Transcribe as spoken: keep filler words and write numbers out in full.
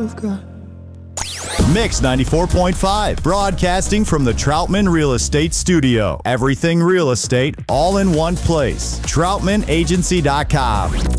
of God. Mix ninety-four point five, broadcasting from the Troutman Real Estate Studio. Everything real estate, all in one place. Troutman Agency dot com.